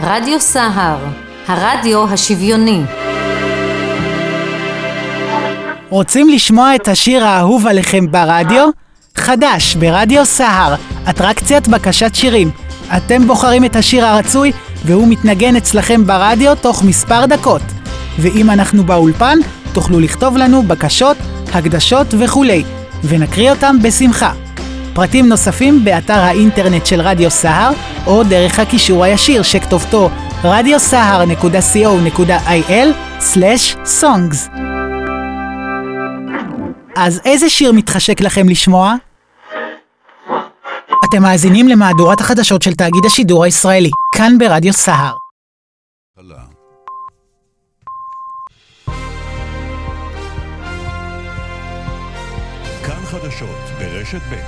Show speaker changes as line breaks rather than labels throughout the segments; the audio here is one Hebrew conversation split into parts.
רדיו סהר, הרדיו השוויוני.
רוצים לשמוע את השיר האהוב עליכם ברדיו? חדש ברדיו סהר, אטרקציית בקשת שירים. אתם בוחרים את השיר הרצוי והוא מתנגן אצלכם ברדיו תוך מספר דקות. ואם אנחנו באולפן, תוכלו לכתוב לנו בקשות, הקדשות וכולי, ונקריא אותם בשמחה. פרטים נוספים באתר האינטרנט של רדיו סהר, או דרך הקישור הישיר שכתובתו radiosahar.co.il/songs. אז איזה שיר מתחשק לכם לשמוע? אתם מאזינים למהדורת החדשות של תאגיד השידור הישראלי, כאן ברדיו סהר.
כאן חדשות ברשת ב'.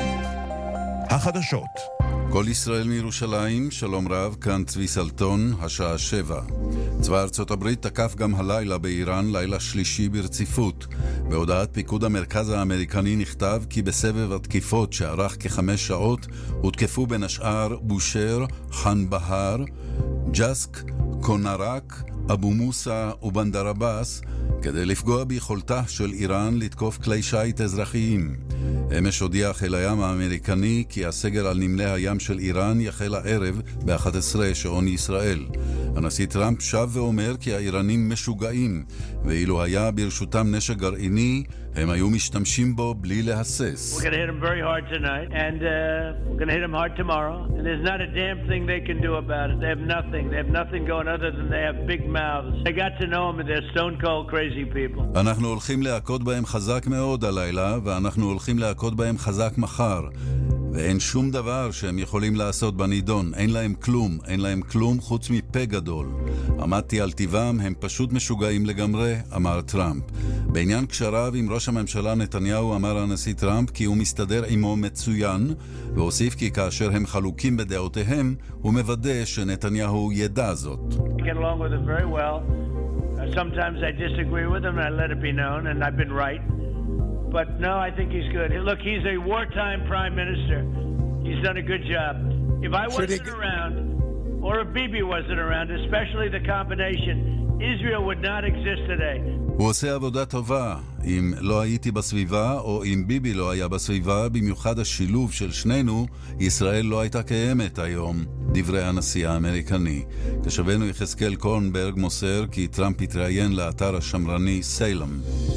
החדשות.
כל ישראל מירושלים, שלום רב, כאן צבי סלטון, השעה 7. צבא ארצות הברית תקף גם הלילה באיראן, לילה שלישי ברציפות. בהודעת פיקוד המרכז האמריקני נכתב כי בסבב התקיפות שערך כ5 שעות, הותקפו בין השאר בושר, חן בהר, ג'סק, קונרק, אבו מוסא ובנדר עבאס, כדי לפגוע ביכולתה של איראן לתקוף כלי שיט אזרחיים. אמש הודיע חיל הים האמריקני כי הסגר על נמלי הים של איראן יחל הערב ב-11 שעון ישראל. הנשיא טראמפ שב ואומר כי האיראנים משוגעים, ואילו היה ברשותם נשק גרעיני, הם היו משתמשים בו בלי להסס.
We're going to hit them very hard tonight, and we're going to hit them hard tomorrow. And there's not a damn thing they can do about it. They have nothing. They have nothing going other than they have big mouths. They got to know them, and they're stone cold crazy people.
אנחנו הולכים להכות בהם חזק מאוד הלילה, ואנחנו הולכים להכות בהם חזק מחר. ואין שום דבר שהם יכולים לעשות בנידון. אין להם כלום. אין להם כלום חוץ מפה גדול. עמדתי על טבעם, הם פשוט משוגעים לגמרי, אמר טראמפ. בעניין קשריו עם ראש הממשלה נתניהו אמר הנשיא טראמפ כי הוא מסתדר עמו מצוין, והוסיף כי כאשר הם חלוקים בדעותיהם, הוא מוודא שנתניהו ידע זאת.
I get along with him very well. Sometimes I disagree with him and I let it be known, and I've been right. But no, I think he's good. Look, he's a wartime prime minister. He's done a good job. If I wasn't around, or if Bibi wasn't around, especially the combination, Israel would not exist today.
הוא עושה עבודה טובה. אם לא הייתי בסביבה, או אם ביבי לא היה בסביבה, במיוחד השילוב של שנינו, ישראל לא הייתה קיימת היום, דברי הנשיא האמריקני. כשבנו יחזקאל קורנברג מוסר כי טראמפ התראיין לאתר השמרני סיילם.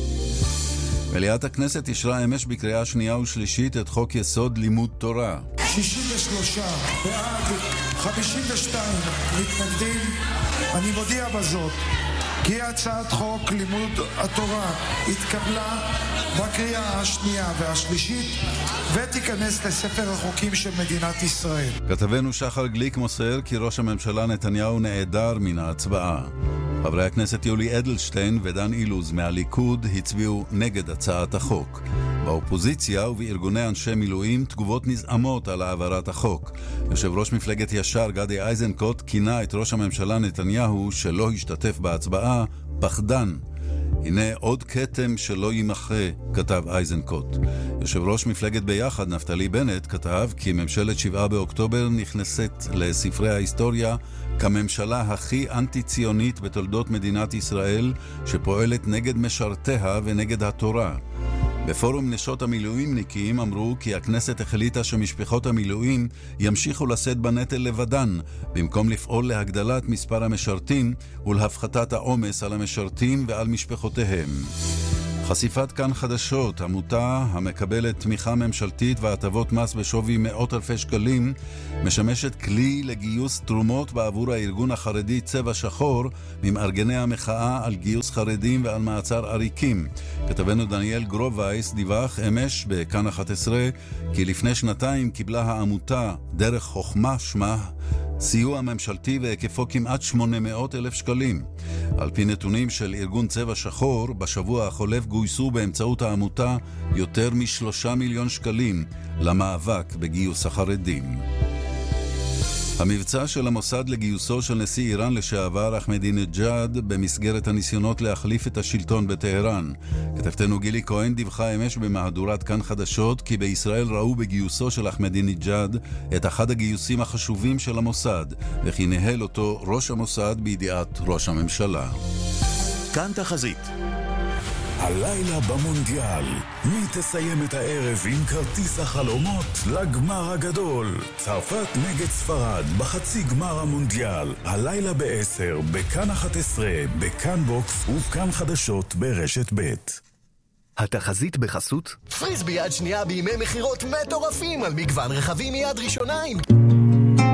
מליאת הכנסת אישרה אמש בקריאה שנייה ושלישית את חוק יסוד לימוד תורה.
63 בעד, 52 מתנגדים. אני מודיע בזאת כי הצעת חוק לימוד התורה התקבלה בקריאה השנייה והשלישית ותיכנס לספר החוקים של מדינת ישראל.
כתבנו שחר גליק מוסר כי ראש הממשלה נתניהו נעדר מן ההצבעה. חברי הכנסת יולי אדלשטיין ודן אילוז מהליכוד הצביעו נגד הצעת החוק. באופוזיציה ובארגוני אנשי מילואים תגובות נזעמות על העברת החוק. יושב ראש מפלגת ישר גדי איזנקוט כינה את ראש הממשלה נתניהו שלא השתתף בהצבעה פחדן. הנה עוד כתם שלא יימחה, כתב איזנקוט. יושב ראש מפלגת ביחד נפתלי בנט כתב כי ממשלת 7 באוקטובר נכנסת לספרי ההיסטוריה כממשלה הכי אנטי-ציונית בתולדות מדינת ישראל, שפועלת נגד משרתיה ונגד התורה. בפורום נשות המילואימניקים אמרו כי הכנסת החליטה שמשפחות המילואים ימשיכו לשאת בנטל לבדן, במקום לפעול להגדלת מספר המשרתים ולהפחתת העומס על המשרתים ועל משפחותיהם. חשיפת כאן חדשות, עמותה המקבלת תמיכה ממשלתית והטבות מס בשווי מאות אלפי שקלים, משמשת כלי לגיוס תרומות בעבור הארגון החרדי צבע שחור, ממארגני המחאה על גיוס חרדים ועל מעצר עריקים. כתבנו דניאל גרובייס דיווח אמש בכאן 11 כי לפני שנתיים קיבלה העמותה דרך חוכמה שמה סיוע ממשלתי והיקפו כמעט 800,000 שקלים. על פי נתונים של ארגון צבע שחור, בשבוע החולף גויסו באמצעות העמותה יותר מ3 מיליון שקלים למאבק בגיוס החרדים. המבצע של המוסד לגיוסו של נשיא איראן לשעבר אחמדינג'אד במסגרת הניסיונות להחליף את השלטון בטהרן. כתבתנו גילי כהן דיווחה אמש במהדורת כאן חדשות כי בישראל ראו בגיוסו של אחמדינג'אד את אחד הגיוסים החשובים של המוסד, וכי ניהל אותו ראש המוסד בידיעת ראש הממשלה.
כאן תחזית.
הלילה במונדיאל, מי תסיים את הערב עם כרטיס החלומות לגמר הגדול? צרפת נגד ספרד בחצי גמר המונדיאל, הלילה ב-10, בכאן 11, בכאן בוקס ובכאן חדשות ברשת ב'.
התחזית בחסות פריסבי יד שנייה בימי מחירות מטורפים על מגוון רכבים מיד ראשונה עם